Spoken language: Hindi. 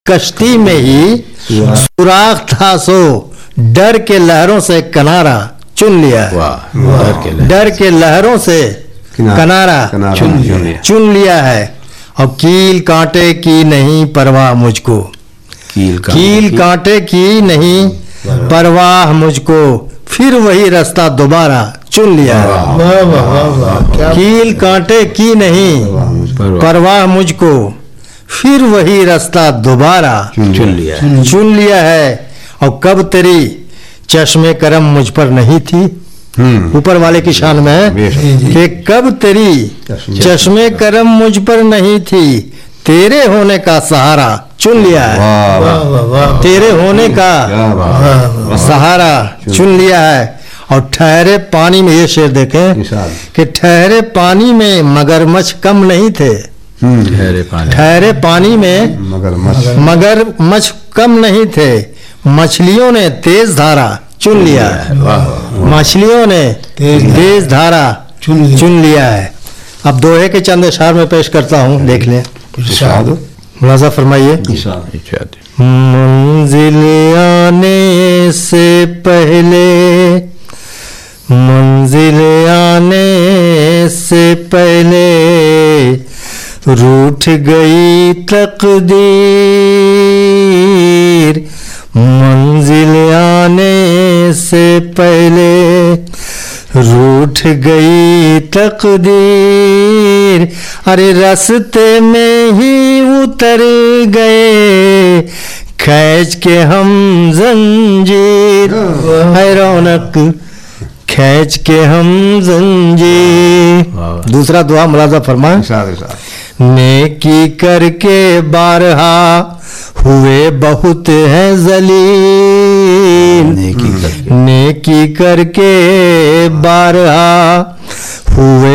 कश्ती में ही सुराख था, सो डर के लहरों से किनारा चुन लिया है। डर के लहरों से किनारा चुन लिया है। अब कील कांटे की नहीं परवाह मुझको, कील कांटे की नहीं परवाह मुझको, फिर वही रास्ता दोबारा चुन लिया है। कील कांटे की नहीं परवाह मुझको, फिर वही रास्ता दोबारा चुन लिया है। और कब तेरी चश्मे करम मुझ पर नहीं थी, ऊपर वाले की शान में है कि कब तेरी चश्मे करम मुझ पर नहीं थी, तेरे होने का सहारा चुन लिया है। तेरे होने का सहारा चुन लिया है। और ठहरे पानी में, ये शेर देखें कि ठहरे पानी में मगरमच्छ कम नहीं थे। ठहरे पानी में मगरमच्छ कम नहीं थे, मछलियों ने तेज धारा चुन लिया है। मछलियों ने तेज धारा चुन लिया है। अब दोहे के चंद अशआर में पेश करता हूँ, देख लें। मुलाजा फरमाइए। मंजिल आने से पहले, मंजिल आने से पहले रूठ गई तकदीर, मंजिल आने से पहले रूठ गई तकदीर, अरे रास्ते में ही उतर गए खींच के हम जंजीर, है रौनक खींच के हम जंजीर। दूसरा दुआ मुलाजा फरमाए। नेकी करके बारहा हुए बहुत हैं जलील, नेकी करके बारहा हुए